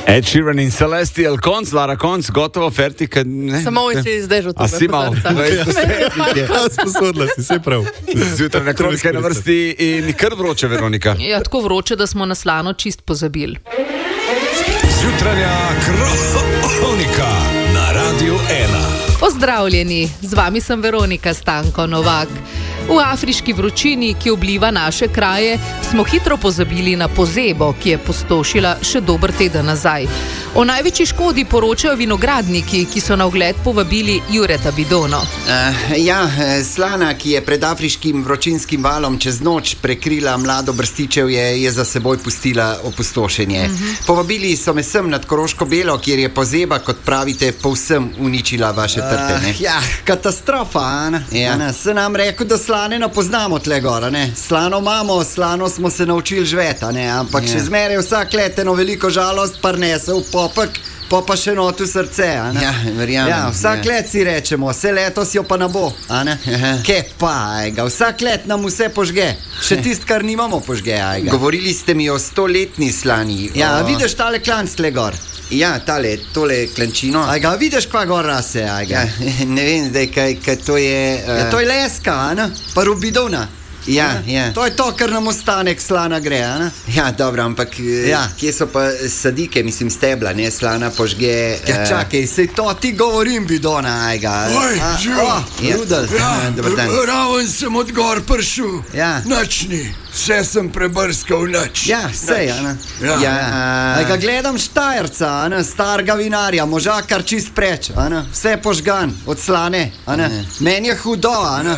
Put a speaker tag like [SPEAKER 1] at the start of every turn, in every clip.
[SPEAKER 1] Ed Sheeran in Celestial, konc, Lara konc, gotovo, fertik.
[SPEAKER 2] Samo si zdaj že to.
[SPEAKER 1] A si mal?
[SPEAKER 3] Sposodila si, se prav.
[SPEAKER 1] Zjutraj kronika na vrsti in kar vroče, Veronika.
[SPEAKER 2] Ja, tako vroče, da smo na slano čist pozabili.
[SPEAKER 4] Zjutranja kronika na Radiu 1.
[SPEAKER 2] Pozdravljeni, z vami sem Veronika Stanko Novak. V afriški vročini, ki obliva naše kraje, smo hitro pozabili na pozebo, ki je pustošila še dober teden nazaj. O največji škodi poročajo vinogradniki, ki so na ogled povabili Jureta Bidono.
[SPEAKER 5] Slana, ki je pred afriškim vročinskim valom čez noč prekrila mlado brstičev, je za seboj pustila opustošenje. Povabili so me sem nad Koroško Belo, kjer je pozeba, kot pravite, povsem uničila vaše trte.
[SPEAKER 6] Katastrofa, Ana. Se nam rekel, da slane ne poznamo tle gora, ne. Slano imamo, slano smo se naučili živeti, ne, ampak še zmeraj vsak let eno veliko žalost parnese v popek, pa še notu srce, ne.
[SPEAKER 5] Verjamem.
[SPEAKER 6] Vsak let si rečemo, vse letos jo pa ne bo, ne. Ke pa, vsak let nam vse požge, še tist, kar nimamo požge,
[SPEAKER 5] Govorili ste mi o 100-letni slani.
[SPEAKER 6] Vidiš tale klanc tle gor?
[SPEAKER 5] Ja, tole klančino.
[SPEAKER 6] Vidiš, kva gor rase,
[SPEAKER 5] Ne vem zdaj, kaj to je...
[SPEAKER 6] To je leska, ne? Pa rubidona.
[SPEAKER 5] Ja.
[SPEAKER 6] To je to, kar nam ostane, slana gre, ne?
[SPEAKER 5] Ja, dobro, ampak kje so pa sadike, mislim stebla, ne, slana požge...
[SPEAKER 6] Čakaj, sej to ti govorim, Bidona,
[SPEAKER 7] Oj, živo.
[SPEAKER 6] Rudel,
[SPEAKER 5] dober dan.
[SPEAKER 7] Raven sem od gor prišel. Nočni. Vse sem prebrskal noč.
[SPEAKER 6] Sej, ne? Gledam Štajerca, starega vinarja, možakar čist preč, vse požgan, od slane, meni je hudo,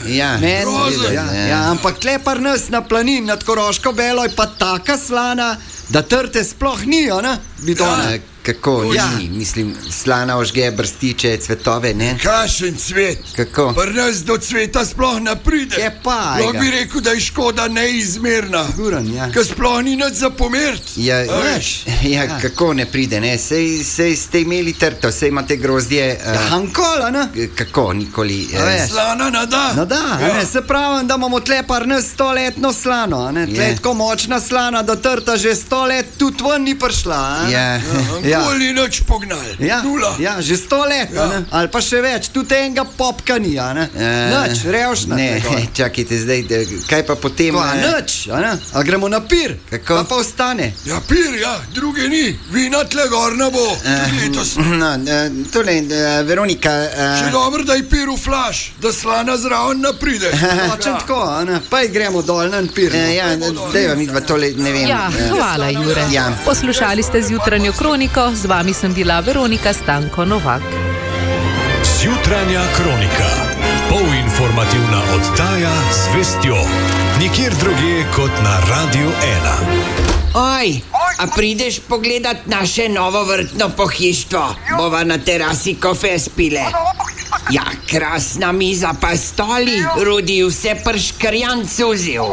[SPEAKER 6] ampak tle par nas na planin nad Koroško Belo je pa taka slana, da trte sploh ni, Bidona.
[SPEAKER 5] Kako ni? Mislim, slana ožge brstiče, cvetove, ne?
[SPEAKER 7] Kašen cvet.
[SPEAKER 5] Kako?
[SPEAKER 7] Pri nas do cveta sploh ne pride.
[SPEAKER 6] Je pa,
[SPEAKER 7] Lahko bi rekel, da je škoda neizmerna.
[SPEAKER 6] Guran,
[SPEAKER 7] Ker sploh ni nič za pomert.
[SPEAKER 5] Kako ne pride, ne? Sej ste imeli trto, sej imate grozdje...
[SPEAKER 6] Hankola, ne?
[SPEAKER 5] Kako, nikoli...
[SPEAKER 7] Slana nada.
[SPEAKER 6] Se pravim, da imamo tle par nas 100-letno slano, tle tako močna slana, da trta že 100 let tudi ven ni prišla,
[SPEAKER 7] Nikoli nič pognal. Nula.
[SPEAKER 6] Že 100 let, ali pa še več, tudi enega popka ni, Nič, revšna.
[SPEAKER 5] Čakajte zdaj, kaj pa potem...
[SPEAKER 6] Nič, a gremo na pir,
[SPEAKER 5] Kako?
[SPEAKER 6] pa ostane.
[SPEAKER 7] Pir, druge ni. Vina tle gor ne bo. Letos.
[SPEAKER 5] Tole, Veronika...
[SPEAKER 7] Še dobro, da je pir v flaš, da slana zraven ne pride.
[SPEAKER 6] Točen tako, pa gremo dol na pir.
[SPEAKER 5] Dajva midva tole, ne vem...
[SPEAKER 2] Hvala, Jure. Poslušali ste Zjutranjo kroniko, z vami sem bila Veronika Stanko Novak.
[SPEAKER 4] Zjutranja kronika. Polinformativna oddaja z vestjo. Nikjer drugje kot na Radiu 1.
[SPEAKER 8] Oj, a prideš pogledat naše novo vrtno pohištvo? Bova na terasi kofe spile. Krasna miza pa stoli, Rudi vse prškrjan cuzil.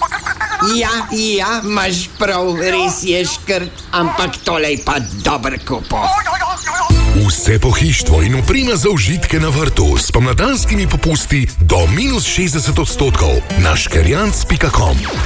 [SPEAKER 8] Imaš prav, res je škrt, ampak tole je pa dober kupo.
[SPEAKER 4] Vse pohištvo in oprema za užitke na vrtu s pomladanskimi popusti do -60% na škerjanc.com.